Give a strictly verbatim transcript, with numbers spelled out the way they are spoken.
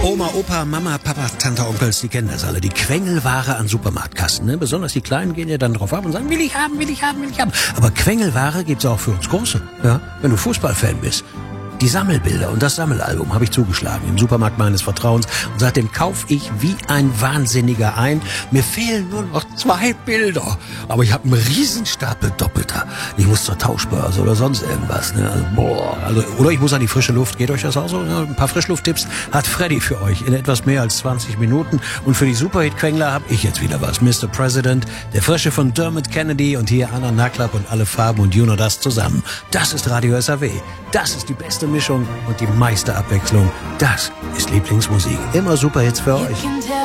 Oma, Opa, Mama, Papa, Tante, Onkels, die kennen das alle. Die Quengelware an Supermarktkassen. Ne? Besonders die Kleinen gehen ja dann drauf ab und sagen, will ich haben, will ich haben, will ich haben. Aber Quengelware gibt's auch für uns Große. Ja? Wenn du Fußballfan bist. Die Sammelbilder und das Sammelalbum habe ich zugeschlagen im Supermarkt meines Vertrauens und seitdem kaufe ich wie ein Wahnsinniger ein. Mir fehlen nur noch zwei Bilder, aber ich habe einen Riesenstapel Doppelter. Ich muss zur Tauschbörse oder sonst irgendwas. Ne? Also, boah, also, oder ich muss an die frische Luft. Geht euch das auch so? Ein paar Frischlufttipps hat Freddy für euch in etwas mehr als zwanzig Minuten. Und für die Superhit-Quengler habe ich jetzt wieder was. Mister President, der Frische von Dermot Kennedy und hier Anna Naklapp und alle Farben und you know das zusammen. Das ist Radio S A W. Das ist die beste Mischung und die meiste Abwechslung. Das ist Lieblingsmusik. Immer Superhits für euch.